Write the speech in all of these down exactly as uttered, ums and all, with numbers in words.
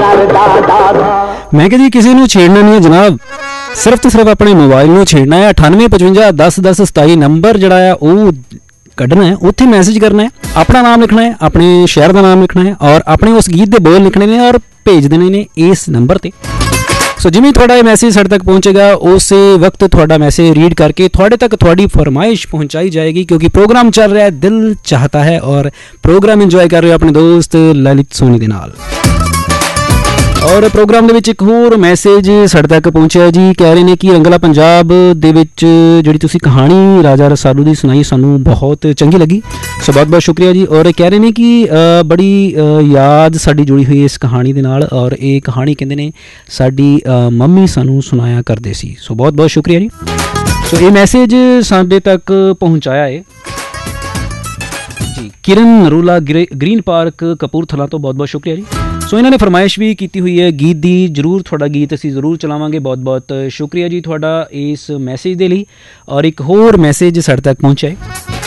मैं कह जी किसी को छेड़ना नहीं है जनाब, सिर्फ तो सिर्फ अपने मोबाइल में छेड़ना है। अठानवे पचवंजा दस दस सताई नंबर जड़ा है वो कढ़ना है, उत्थे मैसेज करना है, अपना नाम लिखना है, अपने शहर का नाम लिखना है और अपने उस गीत के बोल लिखने ने और भेज देने ने इस नंबर पर। सो जिमें थोड़ा ये मैसेज साढ़े तक पहुँचेगा उस वक्त थोड़ा मैसेज रीड करके थोड़े तक थोड़ी फरमाइश पहुँचाई जाएगी, क्योंकि प्रोग्राम चल रहा है दिल चाहता है और प्रोग्राम इंजॉय कर रहे हो अपने दोस्त ललित सोनी दे नाल। और प्रोग्राम दे विच एक होर मैसेज साढ़े तक पहुँचा जी, कह रहे हैं कि रंगला पंजाब दे विच जिहड़ी तुसीं कहानी राजा रसालू दी सुनाई सानू बहुत चंगी लगी, सो बहुत बहुत शुक्रिया जी। और कह रहे हैं कि आ, बड़ी आ, याद साडी जुड़ी हुई है इस कहानी दे नाल और ये कहानी कहंदे ने साडी मम्मी सानू सुनाया करदे सी, सो बहुत बहुत शुक्रिया जी। सो ये मैसेज साडे तक पहुँचाया है जी किरण नरूला ग्रीन पार्क कपूरथला तो बहुत बहुत शुक्रिया जी। सो इन्होंने फरमाइश भी की हुई है गीत दी, जरूर थोड़ा गीत असी जरूर चलावांगे, बहुत बहुत शुक्रिया जी थोड़ा इस मैसेज दे लई। और एक होर मैसेज साढ़े तक पहुँचा है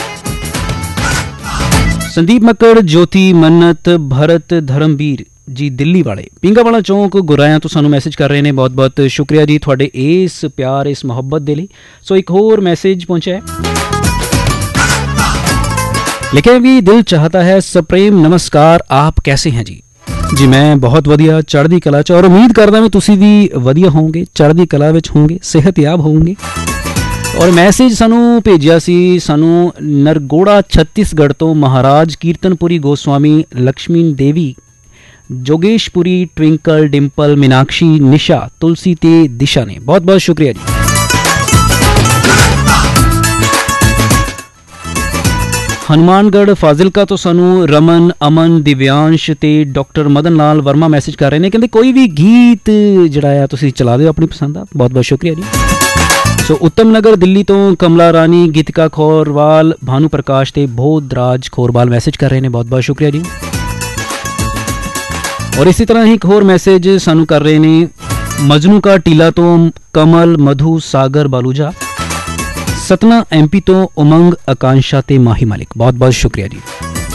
संदीप मक्कड़, ज्योति, मन्नत, भरत, धर्मवीर जी दिल्ली वाले पिंगा वाला चौंक गुराया तो सानू मैसेज कर रहे हैं, बहुत बहुत शुक्रिया जी थोड़े इस प्यार इस मुहब्बत दे लई। सो एक होर मैसेज पहुँचा है लेकिन भी दिल चाहता है सप्रेम नमस्कार, आप कैसे हैं जी? जी मैं बहुत वधिया चढ़दी कला च और उम्मीद करदा मैं तुसी भी वधिया होंगे, चढ़दी कला विच होंगे, सेहतयाब होंगे। और मैसेज सानू भेजिया सी सानू नरगोड़ा छत्तीसगढ़ तो महाराज कीर्तनपुरी गोस्वामी, लक्ष्मी देवी, जोगेशपुरी, ट्विंकल, डिंपल, मीनाक्षी, निशा, तुलसी ते दिशा ने बहुत बहुत शुक्रिया जी। हनुमानगढ़ फाजिलका तो सानू रमन, अमन, दिव्यांश ते डॉक्टर मदन लाल वर्मा मैसेज कर रहे हैं, कहते कोई भी गीत जिहड़ा है तुसीं चला दो अपनी पसंद का, बहुत बहुत शुक्रिया जी। सो उत्तम नगर दिल्ली तो कमला रानी, गीतिका खोरवाल, भानु प्रकाश ते बोधराज खोरवाल मैसेज कर रहे हैं, बहुत बहुत शुक्रिया जी। और इसी तरह ही एक होर मैसेज सानू कर रहे हैं मजनू का टीला तो कमल, मधु, सागर बालूजा, सतना एमपी तो उमंग, आकांक्षा ते माही मालिक, बहुत बहुत शुक्रिया जी।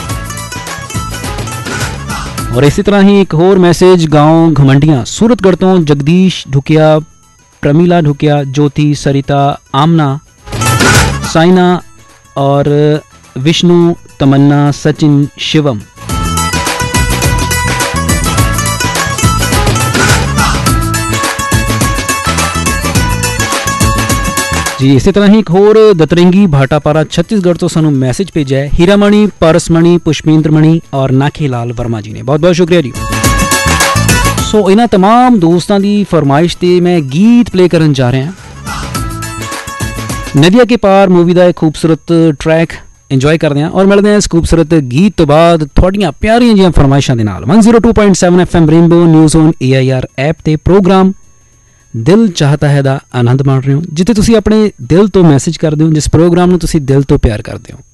और इसी तरह ही एक होर मैसेज गांव घमंडियां सूरतगढ़ तो जगदीश ढुकिया, प्रमीला ढुकिया, ज्योति, सरिता, आमना, साइना और विष्णु, तमन्ना, सचिन, शिवम। जी इसी तरह ही एक होर दतरंगी भाटापारा छत्तीसगढ़ तो सानू मैसेज भेजा है हीरामणि, पारसमणि, पुष्पेंद्र मणि और नाखेलाल वर्मा जी ने, बहुत बहुत शुक्रिया जी। सो इन्हां तमाम दोस्तों की फरमाइश ते मैं गीत प्ले करन जा रहा नदिया के पार मूवी का एक खूबसूरत ट्रैक इंजॉय करते हैं और मिलते हैं इस खूबसूरत गीत तो बाद थोड़ियां प्यारियां जिहियां फरमाइशां दे नाल। One zero two point seven F M rainbow news on A I R app ते प्रोग्राम दिल चाहता है दा आनंद माण रहे हो, जिथे तुसी अपने दिल तो मैसेज करते हो, जिस प्रोग्राम नूं तुसी दिल तो प्यार करते हो।